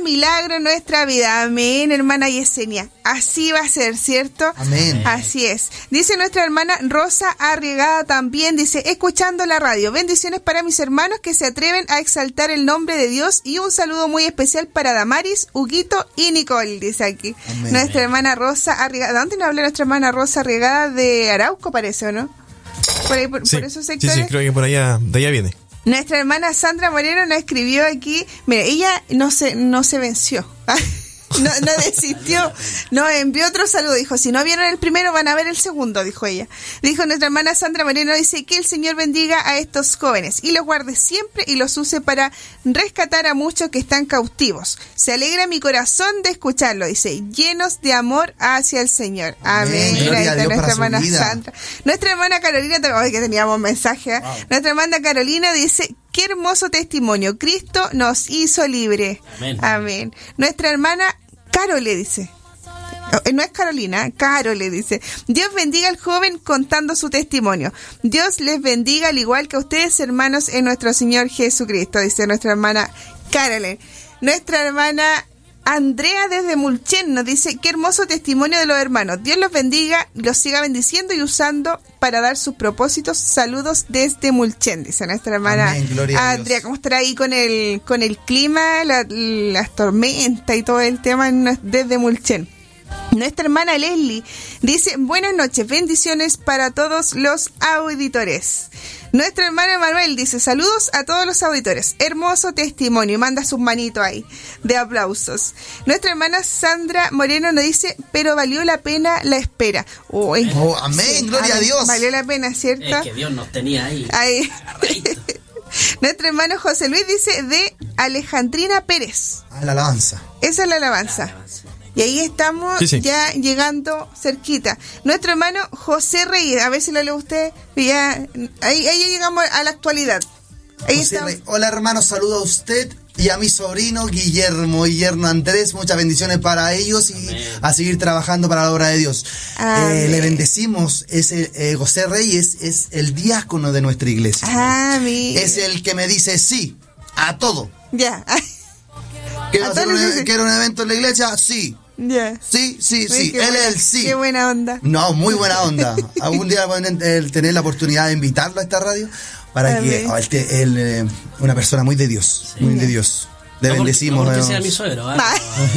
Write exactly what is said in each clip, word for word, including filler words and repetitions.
milagro en nuestra vida. Amén, hermana Yesenia. Así va a ser, ¿cierto? Amén. Así es. Dice nuestra hermana Rosa Arriagada también, dice, escuchando la radio. Bendiciones para mis hermanos que se atreven a exaltar el nombre de Dios y un saludo muy especial para Damaris, Huguito y Nicole, dice aquí. Amén. Nuestra hermana Rosa Arriagada. ¿De dónde nos habla nuestra hermana Rosa Arriagada? De Arauco, parece, ¿o no? Por, ahí, por, sí. por esos sectores. Sí, sí, creo que por allá, de allá viene. Nuestra hermana Sandra Moreno nos escribió aquí, mira, ella no se, no se venció, no, no desistió, nos envió otro saludo, dijo, si no vieron el primero van a ver el segundo, dijo ella. Dijo nuestra hermana Sandra Moreno, dice, que el Señor bendiga a estos jóvenes y los guarde siempre y los use para rescatar a muchos que están cautivos. Se alegra mi corazón de escucharlo, dice, llenos de amor hacia el Señor. Amén. Amén. Gloria a Dios nuestra para hermana su vida. Sandra. Nuestra hermana Carolina, hoy que teníamos mensaje, ¿eh? Wow. Nuestra hermana Carolina dice, qué hermoso testimonio, Cristo nos hizo libre. Amén. Amén. Nuestra hermana Caro le dice, no es Carolina, Caro le dice, Dios bendiga al joven contando su testimonio. Dios les bendiga al igual que a ustedes, hermanos, en nuestro Señor Jesucristo, dice nuestra hermana Carolyn. Nuestra hermana Andrea desde Mulchen nos dice, qué hermoso testimonio de los hermanos. Dios los bendiga, los siga bendiciendo y usando para dar sus propósitos. Saludos desde Mulchen, dice nuestra hermana Amén, Andrea. ¿Cómo estará ahí con el con el clima, la, las tormentas y todo el tema desde Mulchen? Nuestra hermana Leslie dice, buenas noches, bendiciones para todos los auditores. Nuestra hermana Manuel dice, saludos a todos los auditores, hermoso testimonio, y manda sus manitos ahí de aplausos. Nuestra hermana Sandra Moreno nos dice, pero valió la pena la espera. Uy, oh, amén, sí, gloria a Dios. Valió la pena, ¿cierto? Es que Dios nos tenía ahí. ahí. Nuestro hermano José Luis dice, de Alejandrina Pérez. Ah, la alabanza. Esa es la alabanza. La alabanza. Y ahí estamos sí, sí. ya llegando cerquita. Nuestro hermano José Reyes, a ver si lo lee usted. Ya, ahí, ahí llegamos a la actualidad. Ahí José Rey. Hola hermano, saludo a usted y a mi sobrino Guillermo y yerno Andrés. Muchas bendiciones para ellos y Amén. A seguir trabajando para la obra de Dios. Eh, le bendecimos. Es el, eh, José Reyes es el diácono de nuestra iglesia. Amén. Es el que me dice sí a todo. Ya. ¿Quiero, hacer un, ¿Quiero un evento en la iglesia? Sí. Yeah. Sí, sí, Uy, sí, él buena, es el sí. Qué buena onda. No, muy buena onda. Algún día van a tener la oportunidad de invitarlo a esta radio para que oh, él, él eh, una persona muy de Dios, sí. muy de Dios. Le no bendecimos. Porque, no porque sea mi suegro, ¿eh?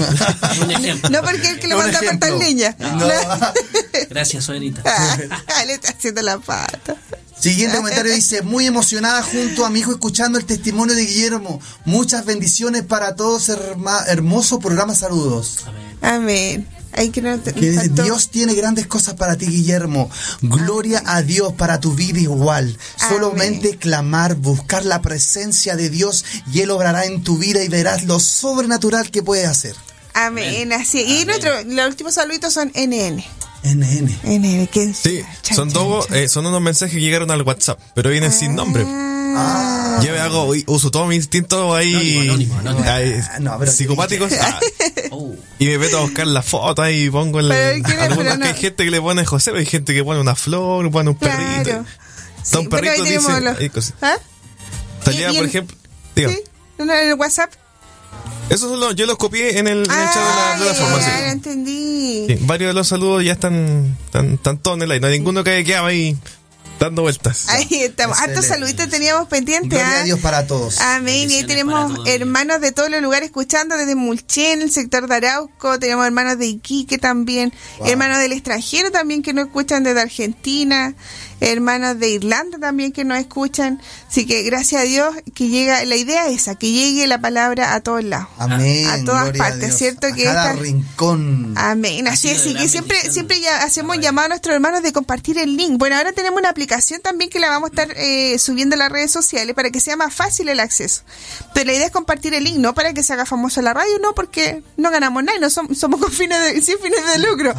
No. Un ejemplo. No porque él que le manda a cortar leña. No. No. Gracias, suegrita. Ah, le está haciendo la pata. Siguiente comentario dice, muy emocionada junto a mi hijo escuchando el testimonio de Guillermo. Muchas bendiciones para todos, herma, hermoso programa, saludos. Amén. Amén. Ay, que no te, que Dios tiene grandes cosas para ti, Guillermo. Gloria Amén. A Dios para tu vida igual. Amén. Solamente clamar, buscar la presencia de Dios y Él obrará en tu vida y verás lo sobrenatural que puede hacer. Amén, Amén. Así. Y nuestro, los últimos saluditos son N N. N N. N N, ¿qué es? Sí, chan, son, chan, dos, chan. Eh, son unos mensajes que llegaron al WhatsApp, pero vienen ah. sin nombre. Ah. Yo me hago, uso todo mi instinto ahí, anónimo, anónimo, anónimo. ahí no, pero psicopáticos ah. oh. y me meto a buscar la foto ahí y pongo el, algunas no. que hay gente que le pone José, pero hay gente que pone una flor, pone un claro. perrito. Sí, un perrito dice, los... hay cosas. ¿Ah? Salía, por el... ejemplo, digo. ¿Sí? ¿En el WhatsApp? Eso solo, yo los copié en el, en el ah, chat de la plataforma. Ya, ya, entendí. Sí, varios de los saludos ya están, están, están todos en el aire. No hay ninguno que quedaba ahí dando vueltas. Ahí estamos. Hartos saluditos teníamos pendientes. Gloria ¿eh? a Dios para todos. Amén. Y ahí tenemos hermanos de todos los lugares escuchando, desde Mulchen, el sector de Arauco. Tenemos hermanos de Iquique también. Wow. Hermanos del extranjero también que nos escuchan desde Argentina. Hermanos de Irlanda también que nos escuchan. Así que gracias a Dios que llega, la idea es esa, que llegue la palabra a todos lados. Amén. A todas partes, ¿cierto? A que cada esta... rincón. Amén. Así es, y que siempre, siempre ya hacemos llamado a nuestros hermanos de compartir el link. Bueno, ahora tenemos una aplicación también que la vamos a estar eh, subiendo a las redes sociales para que sea más fácil el acceso. Pero la idea es compartir el link, no para que se haga famoso la radio, no, porque no ganamos nada y no somos, somos con fines de, sin fines de lucro.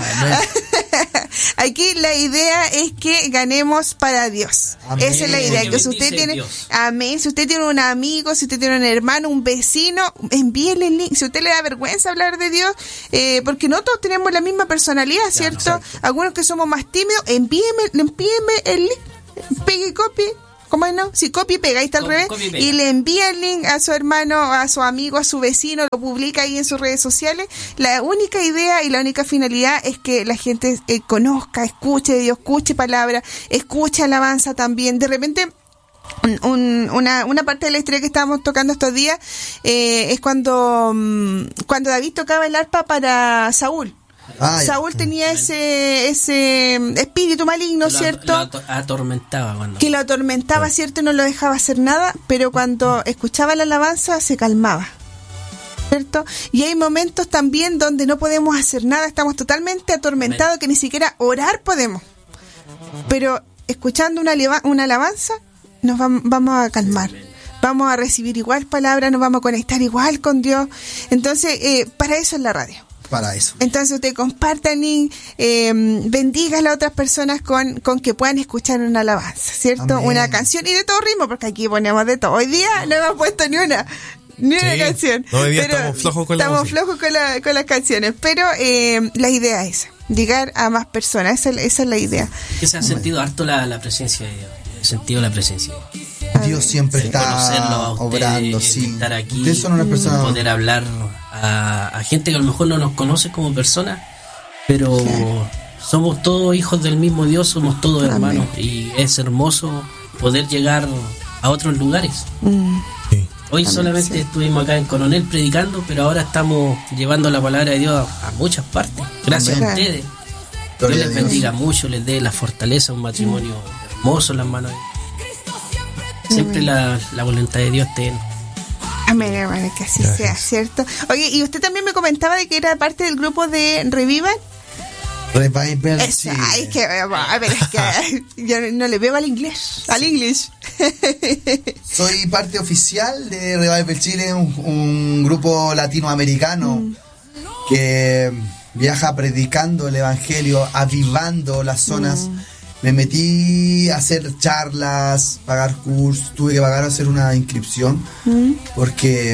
Aquí la idea es que ganemos para Dios. Amén. Esa es la idea, que si usted tiene, Dios. Amén, si usted tiene un amigo, si usted tiene un hermano, un vecino, envíele el link. Si a usted le da vergüenza hablar de Dios, eh, porque no todos tenemos la misma personalidad, ya, ¿cierto? No, algunos que somos más tímidos, envíeme, envíeme el link, pegue copy, ¿Cómo es, no? Si copia y pega, ahí está al Copy, revés. copy y pega. Y le envía el link a su hermano, a su amigo, a su vecino, lo publica ahí en sus redes sociales. La única idea y la única finalidad es que la gente eh, conozca, escuche Dios, escuche palabra, escuche alabanza también. De repente, un, un, una, una parte de la historia que estábamos tocando estos días eh, es cuando, um, cuando David tocaba el arpa para Saúl. Ah, Saúl tenía ese ese espíritu maligno, Lo- ¿cierto? Lo ato- atormentaba cuando. Que lo atormentaba, ¿cierto? No lo dejaba hacer nada, pero cuando escuchaba la alabanza se calmaba, ¿cierto? Y hay momentos también donde no podemos hacer nada, estamos totalmente atormentados, que ni siquiera orar podemos. Pero escuchando una, aleva- una alabanza nos vam- vamos a calmar. Vamos a recibir igual palabras, nos vamos a conectar igual con Dios. Entonces, eh, para eso es la radio. Para eso. Entonces usted compartan y eh, bendiga a las otras personas con, con que puedan escuchar una alabanza, ¿cierto? Amén. Una canción y de todo ritmo, porque aquí ponemos de todo. Hoy día no hemos puesto ni una, ni una Sí. canción. No, hoy día Pero estamos flojos con la Estamos música. flojos con, la, con las canciones, pero eh, la idea es esa, llegar a más personas, esa, es- esa es la idea. Que se ha sentido harto la, la presencia de Dios. He sentido la presencia de Dios. Dios siempre está Conocerlo a ustedes, obrando, sí. estar aquí, Ustedes son una persona. poder hablar a, a gente que a lo mejor no nos conoce como personas, pero somos todos hijos del mismo Dios, somos todos Amén. hermanos, y es hermoso poder llegar a otros lugares. Mm. Sí. Hoy Amén, solamente sí. estuvimos acá en Coronel predicando, pero ahora estamos llevando la palabra de Dios a, a muchas partes. Gracias Amén. a ustedes. Gloria Dios a les Dios. bendiga mucho, les dé la fortaleza, un matrimonio hermoso en las manos de Dios. Siempre la, la voluntad de Dios esté en. Amén, hermano, que así Gracias. sea, ¿cierto? Oye, y usted también me comentaba de que era parte del grupo de Revival. Revival Eso, Chile. ay, que, a ver, es que yo no le veo al inglés, al inglés. Soy parte oficial de Revival Chile, un, un grupo latinoamericano Mm. que viaja predicando el evangelio, avivando las zonas. Mm. Me metí a hacer charlas, pagar cursos, tuve que pagar a hacer una inscripción Mm. porque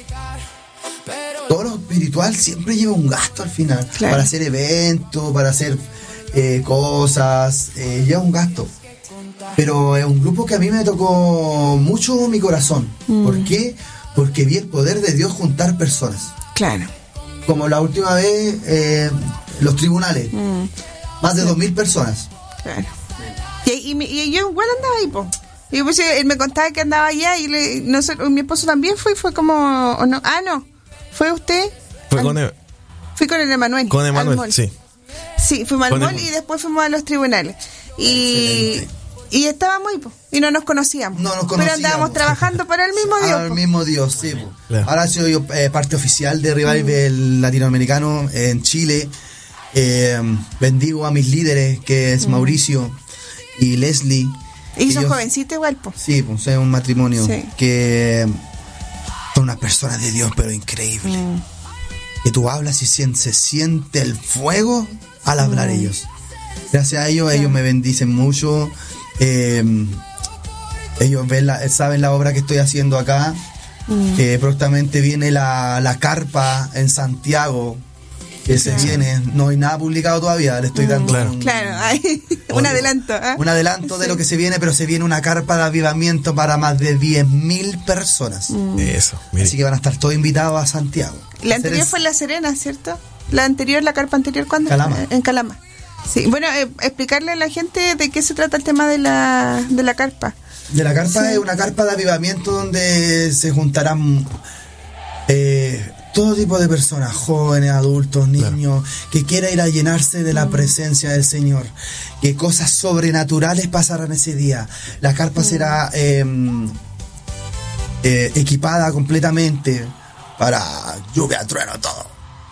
todo lo espiritual siempre lleva un gasto al final. Claro. Para hacer eventos, para hacer eh, cosas, eh, lleva un gasto. Pero es un grupo que a mí me tocó mucho mi corazón. Mm. ¿Por qué? Porque vi el poder de Dios juntar personas. Claro. Como la última vez, eh, los tribunales, Mm, más de dos mil personas. claro. Y, y, mi- y yo igual andaba ahí, po. Y pues, él me contaba que andaba allá y le, no sé, mi esposo también fue y fue como... ¿o no? Ah, no. ¿Fue usted? Fue Al- con, e- Fui con el Emanuel. con al Emanuel, mall. sí. Sí, fuimos al Con mall Emanuel. y después fuimos a los tribunales. Y, Excelente. y estábamos ahí, po. Y no nos conocíamos. No nos Pero conocíamos. andábamos trabajando para el mismo Dios, Al po. mismo Dios, sí. po. Claro. Ahora soy yo eh, parte oficial de Revival latinoamericano en Chile. Eh, bendigo a mis líderes, que es Mauricio y Leslie. Y son Ellos- jovencitos igual, po. Sí, pues es un matrimonio Sí. que son unas personas de Dios, pero increíble. Mm. Que tú hablas y sien- se siente el fuego al hablar Mm. ellos. Gracias a ellos, ellos me bendicen mucho. Eh, ellos ven la- saben la obra que estoy haciendo acá. Mm. Que prontamente viene la, la carpa en Santiago. Que se viene, no hay nada publicado todavía, le estoy dando Claro. un, Claro, hay un adelanto. ¿ah? un adelanto de lo que se viene, pero se viene una carpa de avivamiento para más de diez mil personas. Mm. Eso, mire. Así que van a estar todos invitados a Santiago. La anterior Hacer fue en La Serena, ¿cierto? La anterior, la carpa anterior, ¿cuándo? Calama. Eh, En Calama. Sí, bueno, eh, explicarle a la gente de qué se trata el tema de la, de la carpa. De la carpa es una carpa de avivamiento donde se juntarán eh, todo tipo de personas, jóvenes, adultos, niños, que quiera ir a llenarse de la presencia del Señor. Que cosas sobrenaturales pasarán ese día. La carpa será eh, eh, equipada completamente para lluvia, trueno, todo.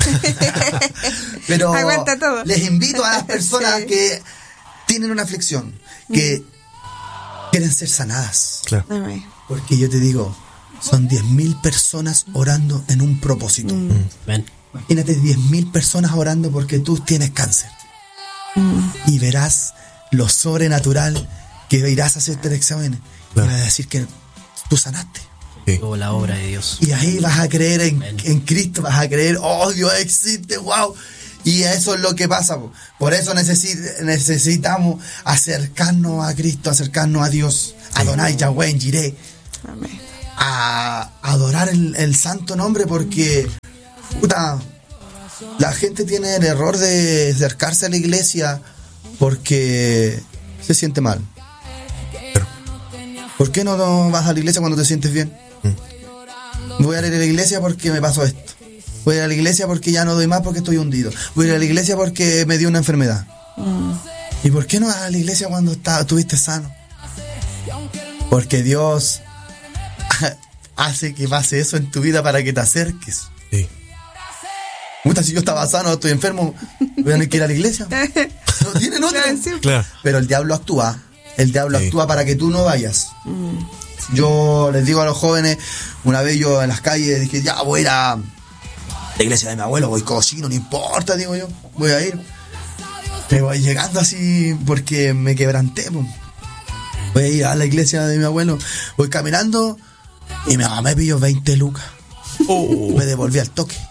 Pero Aguanta todo. les invito a las personas Sí. que tienen una aflicción, que quieren ser sanadas. Claro. Amén. Porque yo te digo, son diez mil personas orando en un propósito. Ven. Imagínate diez mil personas orando porque tú tienes cáncer. Y verás lo sobrenatural que irás a hacerte el examen. Claro. Y vas a decir que tú sanaste. Sí. O la obra de Dios. Y ahí vas a creer en, Amén. en Cristo, vas a creer, oh, Dios existe, wow. Y eso es lo que pasa. po. Por eso necesi- necesitamos acercarnos a Cristo, acercarnos a Dios, Adonai, Yahweh, Jireh. Amén. A adorar el, el santo nombre, porque puta, la gente tiene el error de acercarse a la iglesia porque se siente mal. ¿Por qué no, no vas a la iglesia cuando te sientes bien? Mm. Voy a ir a la iglesia porque me pasó esto. Voy a ir a la iglesia porque ya no doy más porque estoy hundido. Voy a ir a la iglesia porque me dio una enfermedad. Mm. ¿Y por qué no vas a la iglesia cuando está, estuviste sano? Porque Dios hace que pase eso en tu vida para que te acerques. Sí. Puta, si yo estaba sano, estoy enfermo, voy a tener que ir a la iglesia. No tienen otra. Claro. Pero el diablo actúa. El diablo sí. actúa para que tú no vayas. Mm. Yo les digo a los jóvenes, una vez yo en las calles dije, ya voy a ir a la iglesia de mi abuelo, voy cochino, no importa, digo yo, voy a ir. Me voy llegando así porque me quebranté. Pues. Voy a ir a la iglesia de mi abuelo, voy caminando y mi mamá me pilló veinte lucas. Oh. Me devolví al toque.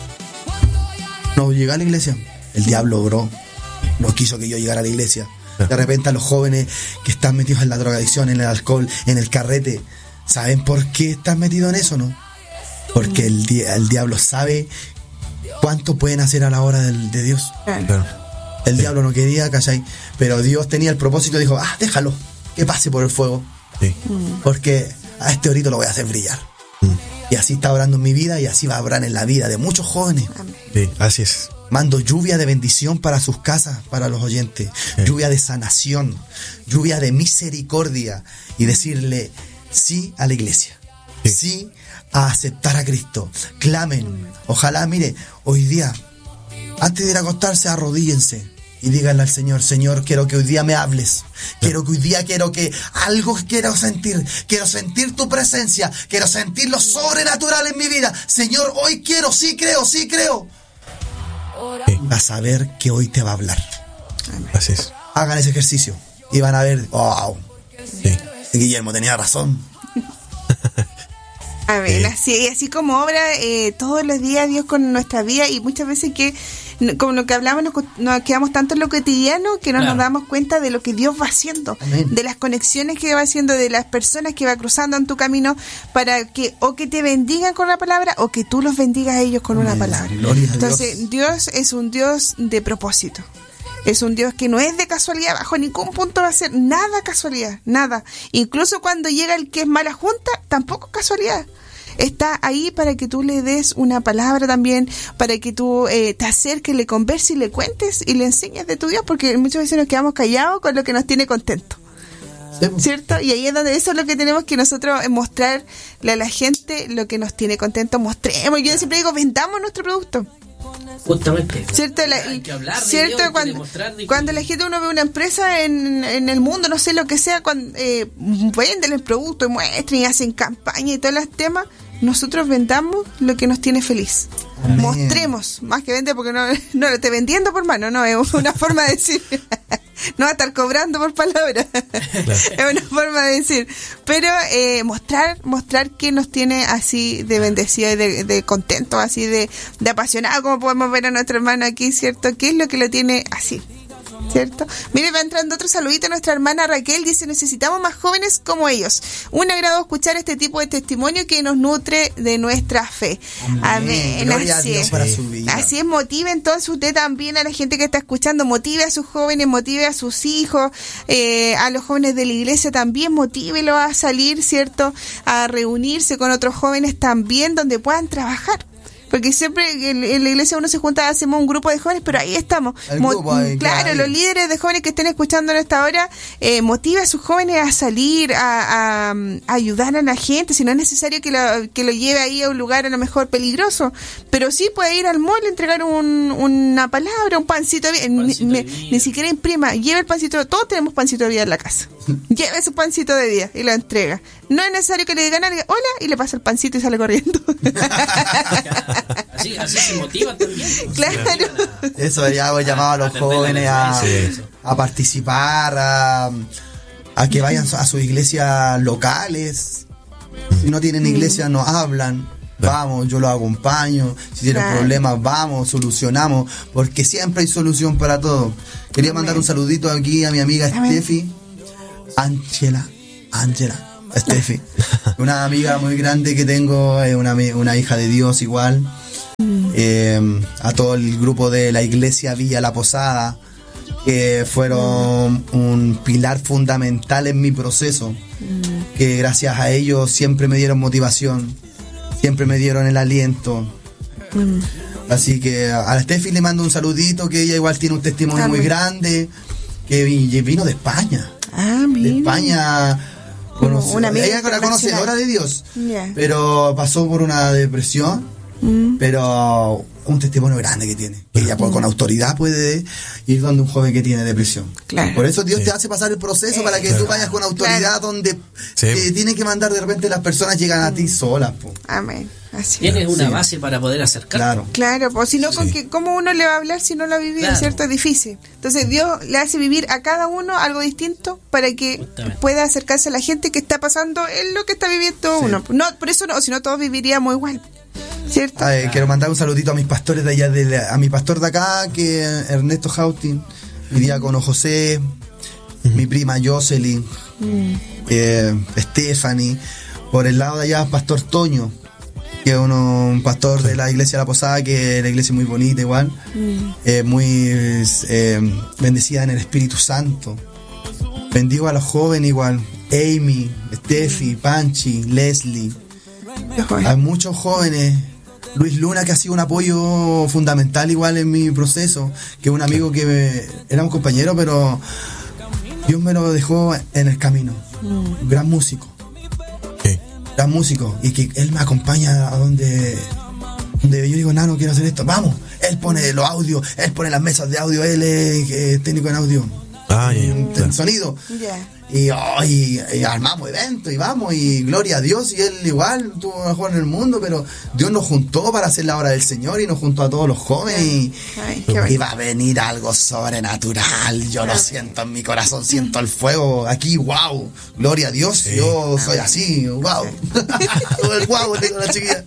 No llegué a la iglesia. El diablo obró. No quiso que yo llegara a la iglesia. De repente a los jóvenes que están metidos en la drogadicción, en el alcohol, en el carrete, ¿saben por qué están metidos en eso, no? Porque el, di- el diablo sabe cuánto pueden hacer a la hora del, de Dios. Claro. El sí. diablo no quería, ¿cachai? Pero Dios tenía el propósito y dijo, ah, déjalo, que pase por el fuego. Sí. Porque a este orito lo voy a hacer brillar. Mm. Y así está orando en mi vida y así va a orar en la vida de muchos jóvenes. Sí, así es. Mando lluvia de bendición para sus casas, para los oyentes. Sí. Lluvia de sanación, lluvia de misericordia. Y decirle sí a la iglesia. Sí, sí a aceptar a Cristo. Clamen. Ojalá, mire, hoy día, antes de ir a acostarse, arrodíllense. Y díganle al Señor, Señor, quiero que hoy día me hables. Quiero que hoy día, quiero que algo quiero sentir. Quiero sentir tu presencia. Quiero sentir lo sobrenatural en mi vida. Señor, hoy quiero, sí creo, sí creo. Sí. A saber que hoy te va a hablar. Así es. Hagan ese ejercicio y van a ver, wow. Sí. Guillermo tenía razón. A ver, sí. así, así como obra eh, todos los días Dios con nuestra vida, y muchas veces que, como lo que hablamos, nos, nos quedamos tanto en lo cotidiano que no claro. nos damos cuenta de lo que Dios va haciendo. Amén. De las conexiones que va haciendo, de las personas que va cruzando en tu camino, para que o que te bendigan con la palabra o que tú los bendigas a ellos con Amén. Una palabra. Gloria Entonces Dios. Dios es un Dios de propósito. Es un Dios que no es de casualidad, bajo ningún punto va a ser nada casualidad, nada. Incluso cuando llega el que es mala junta, tampoco es casualidad. Está ahí para que tú le des una palabra también, para que tú eh, te acerques, le converses y le cuentes y le enseñes de tu Dios, porque muchas veces nos quedamos callados con lo que nos tiene contentos. ¿Cierto? Y ahí es donde eso es lo que tenemos que nosotros mostrarle a la gente, lo que nos tiene contentos, mostremos. Yo siempre digo, vendamos nuestro producto. Justamente. ¿Cierto? La, hay que hablar de ¿cierto? Dios, cuando, de cuando la gente, uno ve una empresa en, en el mundo, no sé lo que sea, cuando eh, venden el producto y muestran y hacen campaña y todos los temas, nosotros vendamos lo que nos tiene feliz. Amén. Mostremos, más que vender, porque no, no lo estoy vendiendo por mano, no, es una forma de decir. No va a estar cobrando por palabra. Claro. Es una forma de decir. Pero eh, mostrar mostrar que nos tiene así de bendecido y de, de contento, así de, de apasionado, como podemos ver a nuestro hermano aquí, ¿cierto? ¿Qué es lo que lo tiene así? ¿Cierto? Mire, va entrando otro saludito. Nuestra hermana Raquel dice: necesitamos más jóvenes como ellos. Un agrado escuchar este tipo de testimonio que nos nutre de nuestra fe. Amén. Amén. Así es. Así es, motive entonces usted también a la gente que está escuchando, motive a sus jóvenes, motive a sus hijos, eh, a los jóvenes de la iglesia también, motívelo a salir, ¿cierto? A reunirse con otros jóvenes también donde puedan trabajar. Porque siempre en, en la iglesia uno se junta, hacemos un grupo de jóvenes, pero ahí estamos. Mo- ahí, claro, los líderes de jóvenes que estén escuchando en esta hora, eh, motiva a sus jóvenes a salir, a, a, a ayudar a la gente. Si no es necesario que lo, que lo lleve ahí a un lugar a lo mejor peligroso, pero sí puede ir al mall, entregar un, una palabra, un pancito de vida. Ni, ni, ni siquiera imprima, lleve el pancito. Todos tenemos pancito de vida en la casa. Lleve su pancito de vida y lo entrega. No es necesario que le digan a alguien hola y le pasa el pancito y sale corriendo. Así, así se motiva también. Claro. Eso ya voy llamado a los a jóvenes a, a participar, a, a que vayan a sus iglesias locales. Si no tienen iglesia, nos hablan. Vamos, yo los acompaño. Si tienen claro. problemas, vamos, solucionamos. Porque siempre hay solución para todo. Quería mandar un saludito aquí a mi amiga Steffi, Ángela, Ángela, Steffi. Una amiga muy grande que tengo, eh, una, una hija de Dios igual. Mm. Eh, a todo el grupo de la iglesia Villa La Posada, que fueron mm. un pilar fundamental en mi proceso. Mm. Que gracias a ellos siempre me dieron motivación, siempre me dieron el aliento. Mm. Así que a la Steffi le mando un saludito, que ella igual tiene un testimonio ah, muy grande, que vino de España. Ah, de España. Conoce, una amiga ella era conocedora de Dios, yeah. pero pasó por una depresión, mm. pero un testimonio grande que tiene, que ella mm. con autoridad puede ir donde un joven que tiene depresión. Claro. Por eso Dios sí. te hace pasar el proceso eh, para que claro. tú vayas con autoridad, claro. donde sí. te tienen que mandar, de repente las personas llegan a ti solas. Po. Amén. Así. Tienes una sí. base para poder acercarte. Claro, claro, pues si no, sí. con que, ¿cómo uno le va a hablar si no lo ha vivido? Claro. ¿Cierto? Es difícil. Entonces Dios le hace vivir a cada uno algo distinto para que Justamente. pueda acercarse a la gente que está pasando en lo que está viviendo sí. uno. No, por eso no, si no todos viviríamos igual. ¿Cierto? Ay, ah. Quiero mandar un saludito a mis pastores de allá, de la, a mi pastor de acá, que es Ernesto Hautin, mi diácono José, uh-huh. mi prima Jocelyn, uh-huh. eh, Stephanie, por el lado de allá pastor Toño, que es uno, un pastor de la iglesia de La Posada, que es la iglesia muy bonita igual, uh-huh. eh, muy eh, bendecida en el Espíritu Santo. Bendigo a los jóvenes igual, Amy, Steffi, Panchi, Leslie. Hay muchos jóvenes. Luis Luna, que ha sido un apoyo fundamental igual en mi proceso, que es un amigo que me, era un compañero, pero Dios me lo dejó en el camino. Un gran músico. Sí. Gran músico. Y que él me acompaña a donde, donde yo digo, no, no quiero hacer esto. Vamos. Él pone los audios, él pone las mesas de audio, él es eh, técnico en audio. Ah, yeah, en, yeah. en sonido. Yeah. Y, oh, y, y armamos eventos y vamos, y gloria a Dios, y él igual tuvo mejor en el mundo, pero Dios nos juntó para hacer la obra del Señor y nos juntó a todos los jóvenes y, Ay, y va a venir algo sobrenatural. Yo lo siento en mi corazón, siento el fuego aquí, wow, gloria a Dios, sí. Yo soy así, wow. El wow, tengo la chiquilla.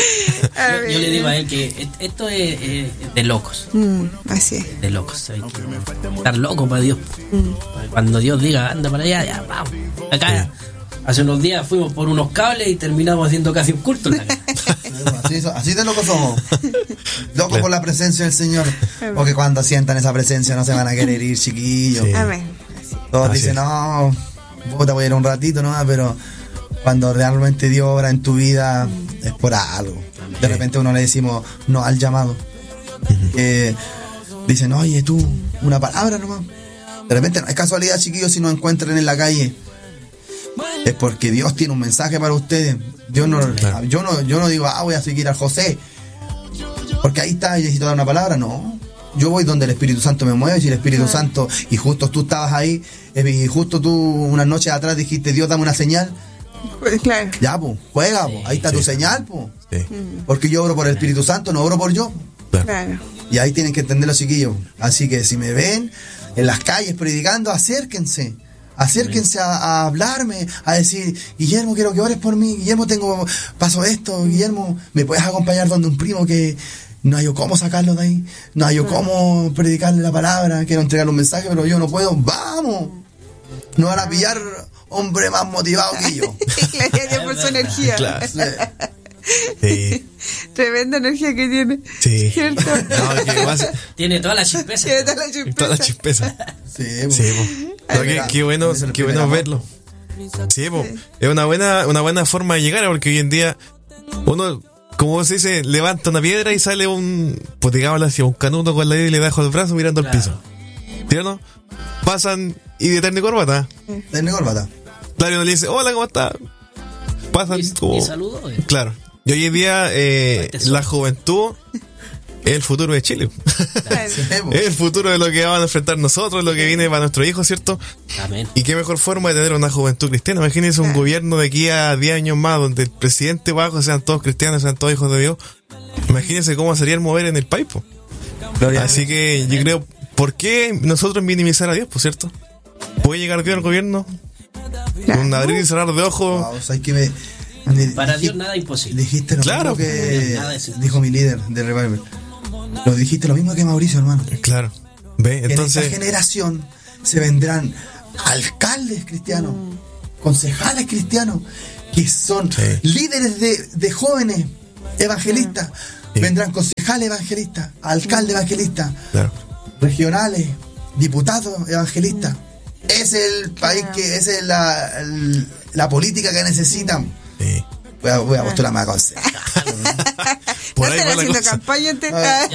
Yo, yo le digo a él que esto es, es de locos. Mm, así es. De locos. Hay que estar loco para Dios. Mm. Cuando Dios diga, anda para allá, ya, vamos. Acá, hace unos días fuimos por unos cables y terminamos haciendo casi un culto. así, así de locos somos. Locos por la presencia del Señor. Porque cuando sientan esa presencia no se van a querer ir, chiquillos. Sí. Amén. Todos así dicen, no, puta, voy a ir un ratito nomás, pero cuando realmente Dios obra en tu vida es por algo. De repente uno le decimos no al llamado. Eh, dicen, oye, tú, una palabra nomás. De repente no es casualidad, chiquillos, si nos encuentran en la calle. Es porque Dios tiene un mensaje para ustedes. Dios no, claro. yo no, yo no digo, ah, voy a seguir al José, porque ahí está, y necesito dar una palabra. No, yo voy donde el Espíritu Santo me mueve. Si el Espíritu claro. Santo, y justo tú estabas ahí, y justo tú unas noches atrás dijiste, Dios, dame una señal. Claro. Ya, pues, juega, pues, ahí está sí. tu señal, pues. Sí. Porque yo oro por el Espíritu Santo, no oro por yo. Claro. Y ahí tienen que entender los chiquillos. Así que si me ven en las calles predicando, acérquense. Acérquense a, a hablarme, a decir, Guillermo, quiero que ores por mí. Guillermo, tengo, paso esto. Guillermo, ¿me puedes acompañar donde un primo que no hay cómo sacarlo de ahí? No hay cómo predicarle la palabra. Quiero entregarle un mensaje, pero yo no puedo. ¡Vamos! No van a pillar hombre más motivado que yo. Claro, por su energía. Claro. Sí. Tremenda energía que tiene. Sí. ¿Cierto? No, que más... Tiene toda la chispeza. Tiene toda la chispeza. Toda la chispeza. Sí, sí, no, qué, qué bueno, qué bueno verlo. Sí, po. Sí. Es una buena, una buena forma de llegar, porque hoy en día uno, como se dice, levanta una piedra y sale un, pues digámoslo así, un canuto con la vida y le bajo el brazo mirando claro. al piso. ¿Sí o no? Pasan y de terno y corbata. Terno y corbata. Claro, uno le dice, hola, ¿cómo estás? Pasan y, como... y saludo. Eh. Claro. Y hoy en día eh, la juventud es el futuro de Chile. Es el futuro de lo que vamos a enfrentar nosotros, lo que viene para nuestros hijos, ¿cierto? Amén. Y qué mejor forma de tener una juventud cristiana. Imagínense un gobierno de aquí a diez años más, donde el presidente bajo sean todos cristianos, sean todos hijos de Dios. Imagínense cómo sería el mover en el país, po. Así que yo creo, ¿por qué nosotros minimizar a Dios, por cierto? ¿Puede llegar Dios al gobierno? Un abrir y cerrar de ojos. Wow, o sea, que me... Me para dijiste, Dios nada imposible. Dijiste lo claro. mismo que dijo mi líder de Revival. Lo dijiste lo mismo que Mauricio, hermano. Claro. Ve, entonces. En esta generación se vendrán alcaldes cristianos, concejales cristianos que son sí. líderes de, de jóvenes evangelistas. Sí. Vendrán concejales evangelistas, alcaldes evangelistas, claro. regionales, diputados evangelistas. Mm. Es el país claro. que es la, el, la política que necesitan. Sí. Voy a, voy a postularme a concejal. Por ahí están haciendo campaña antes. Ya,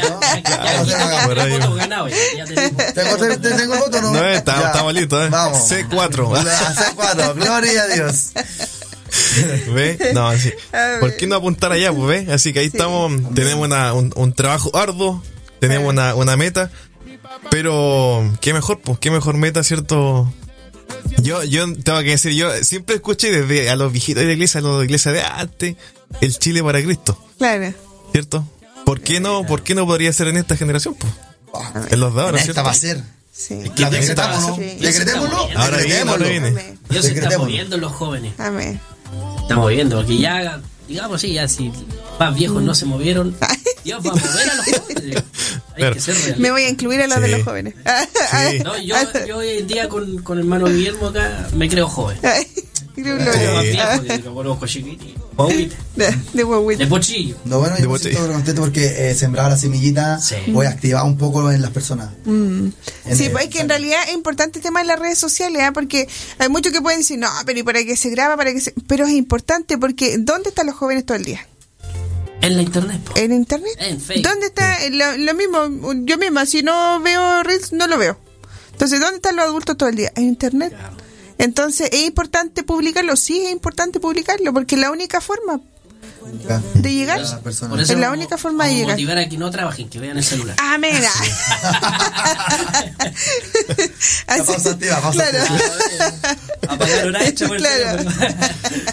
¿Tengo el voto o no? No, está, estamos listos, ¿eh? Vamos. C cuatro. C cuatro, gloria a Dios. ¿Ve? No, así. ¿Por qué no apuntar allá, pues, ve? Así que ahí sí. estamos, tenemos una, un, un trabajo arduo, tenemos una, una meta, pero qué mejor, pues, qué mejor meta, ¿cierto? Yo, yo tengo que decir, yo siempre escuché desde a los viejitos de la iglesia, a los de la iglesia de antes, el Chile para Cristo. Claro. ¿Cierto? ¿Por qué no, por qué no podría ser en esta generación, pues? En los de ahora, ¿cierto? Esta va a ser. Sí. La decretamos, ¿no? Sí. Decretémoslo. Ahora viene, ahora viene. Dios se está moviendo en los jóvenes. Amén. Estamos viendo, porque ya, digamos así, ya si más viejos no se movieron, Dios va a mover a los jóvenes. Hay claro. que ser realistas. Me voy a incluir a los sí. de los jóvenes. Sí. No, yo, yo hoy en día con, con el hermano Guillermo acá me creo joven. Creo sí. más viejo, que lo conozco chiquitito. Guaguita. De, de guaguita. De pochillo. No, bueno, yo me siento contento porque eh, sembrar la semillita sí. voy a activar un poco en las personas. Mm. Sí, el, pues es que en realidad es importante el tema de las redes sociales, ¿eh? Porque hay muchos que pueden decir, no, pero ¿y para qué se graba? para qué se... Pero es importante porque ¿dónde están los jóvenes todo el día? En la internet. Po. ¿En internet? En Facebook. ¿Dónde está? Lo, lo mismo, yo misma, si no veo Reels, no lo veo. Entonces, ¿dónde están los adultos todo el día? En internet. Claro. Entonces, ¿es importante publicarlo? Sí, es importante publicarlo, porque es la única forma de llegar. Por eso es la única forma de llegar. Motivar a que no trabajen, que vean el celular. Amén. La pausa activa, pausa claro. activa. Apagar hora hecha por el claro. teléfono.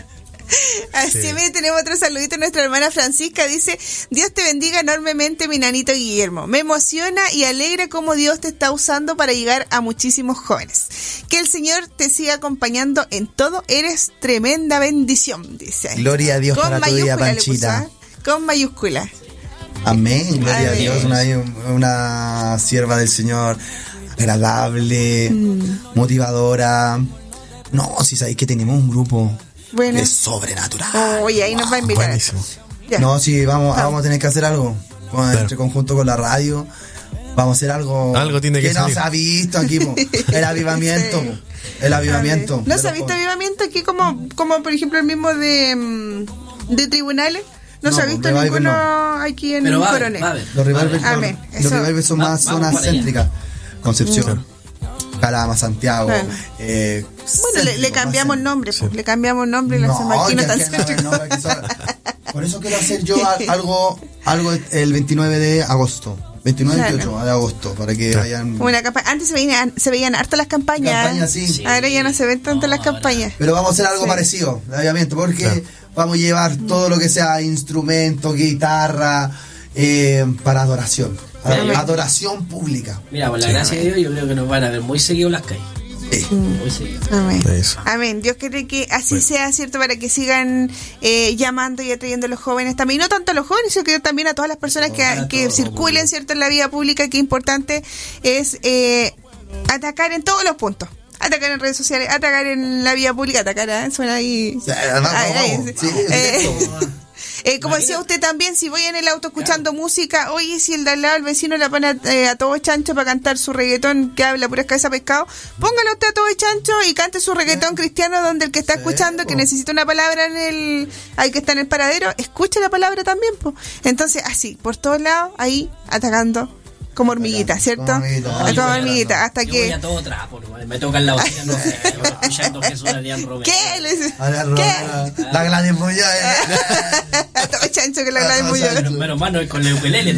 Así sí. me tenemos otro saludito. Nuestra hermana Francisca dice: Dios te bendiga enormemente, mi nanito Guillermo. Me emociona y alegra cómo Dios te está usando para llegar a muchísimos jóvenes. Que el Señor te siga acompañando en todo. Eres tremenda bendición, dice. Gloria a Dios. Con para tu vida, Panchita. Puso, ¿eh? Con mayúscula. Amén. Gloria Amén. a Dios. Una, una sierva del Señor agradable, mm. motivadora. No, si sabéis que tenemos un grupo. Bueno. Es sobrenatural. Oye, oh, ahí nos va a invitar. Buenísimo. No, sí, vamos, vamos. vamos a tener que hacer algo. Con, claro. Entre conjunto con la radio. Vamos a hacer algo, algo tiene que, que no se ha visto aquí. Po. El avivamiento. Sí. El avivamiento. ¿No se ha visto avivamiento aquí como, como por ejemplo el mismo de, de tribunales? No, no se ha visto ninguno no. aquí en Pero Coronel. Va, va, va. Los revivals los son más va, zonas céntricas. Concepción. Sí. Calama, Santiago. Bueno, eh, bueno le, le cambiamos nombre, pues, sí. le cambiamos nombre y lo hacemos aquí no tan céntrico. Por eso quiero hacer yo algo algo el veintinueve de agosto. veintinueve y veintiocho claro. de agosto, para que claro. vayan. Una capa- Antes se veían, se veían hartas las campañas. Campañas, sí. Sí. Ahora ya no se ven tantas no, las campañas. Pero vamos a hacer algo sí. parecido, de avivamiento, porque claro. vamos a llevar todo lo que sea instrumento, guitarra, eh, para adoración. Amén. Adoración pública. Mira, por la sí, gracia amén. de Dios, yo creo que nos van a ver muy seguido las calles. Sí. Muy seguido. Amén. Amén. Dios quiere que así bueno. sea, ¿cierto? Para que sigan eh, llamando y atrayendo a los jóvenes también. Y no tanto a los jóvenes, sino que también a todas las personas que, que circulen, ¿cierto? En la vida pública. Que importante es eh, atacar en todos los puntos. Atacar en redes sociales, atacar en la vida pública, atacar, ¿eh? Suena ahí. Sí, vamos, ahí, ahí sí. Sí, eh, Eh, como decía usted también, si voy en el auto escuchando claro. música, oye, si el de al lado, el vecino le pone a, eh, a todo chancho para cantar su reggaetón que habla pura cabeza pescado, póngale usted a todo chancho y cante su reggaetón cristiano, donde el que está sí, escuchando, po. que necesita una palabra en el, hay que está en el paradero, escuche la palabra también, pues. Entonces, así, por todos lados, ahí, atacando. Como hormiguita, ¿cierto? Como hormiguita, no, como hormiguita hasta yo que... voy a todo trapo, ¿no? Me tocan la bocina, no sé, escuchando Jesús Adrián Romero. ¿Qué? Les... ¿Qué? La Gladys Muñoz. Todo chancho que la Gladys Muñoz. Menos mal, no, con el ukelele.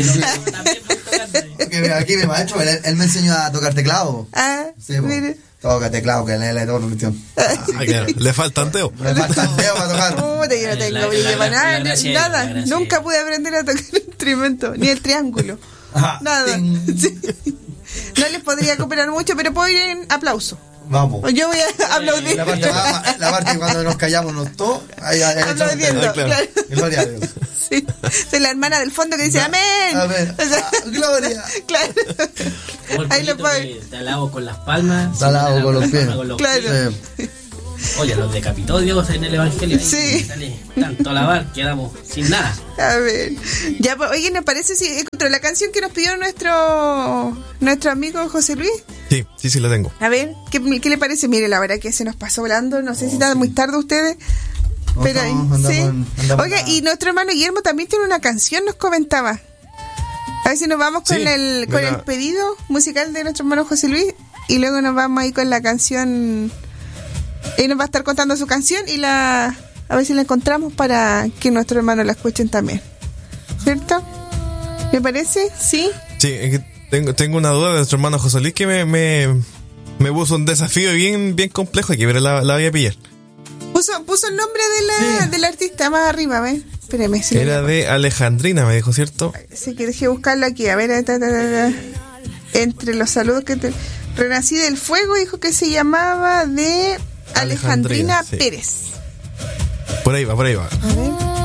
Porque aquí mi maestro, él, él me enseñó a tocar teclado. Ah, sí, mire. Toca teclado, que le todo cuestión. Ah, claro. Le falta anteo. Le falta anteo para tocar. Puta, yo no tengo brillo para nada, nada. Nunca pude aprender a tocar el instrumento, ni el triángulo. Ajá. Nada. Sí. No les podría cooperar mucho, pero puedo ir en aplauso. Vamos. Yo voy a aplaudir. La parte, la parte cuando nos callamos nos todos. Aplaudiendo. Claro. Claro. Gloria a Dios. Sí. Soy la hermana del fondo que dice amén. Amén. O sea, ah, gloria. Claro. Ahí lo puedo. Te alabo con las palmas. Te alabo con los pies. Claro. Sí. Oye, los decapitó Dios en el Evangelio. Ahí, sí. Sale tanto alabar, quedamos sin nada. A ver. Ya, pues, oye, ¿nos parece si encontró la canción que nos pidió nuestro nuestro amigo José Luis? Sí, sí, sí la tengo. A ver, ¿qué, qué le parece? Mire, la verdad que se nos pasó volando. No sé oh, si está sí. muy tarde ustedes. Pero, no, andamos, sí. andamos Oiga, y nuestro hermano Guillermo también tiene una canción, nos comentaba. A ver si nos vamos con sí, el con la... el pedido musical de nuestro hermano José Luis y luego nos vamos ahí con la canción. Él nos va a estar contando su canción y la a ver si la encontramos para que nuestros hermanos la escuchen también. ¿Cierto? ¿Me parece? ¿Sí? Sí, es que tengo, tengo una duda de nuestro hermano José Luis que me, me, me puso un desafío bien, bien complejo aquí, pero la, la voy a pillar. Puso, puso el nombre de la, sí. del artista más arriba, ¿ves? Espérame. Si Era de Alejandrina, me dijo, ¿cierto? Sí, que dejé buscarlo aquí. A ver, ta, ta, ta, ta. Entre los saludos que te... Renací del Fuego, dijo que se llamaba de Alejandrina, Alejandrina sí. Pérez. Por ahí va, por ahí va. A ver.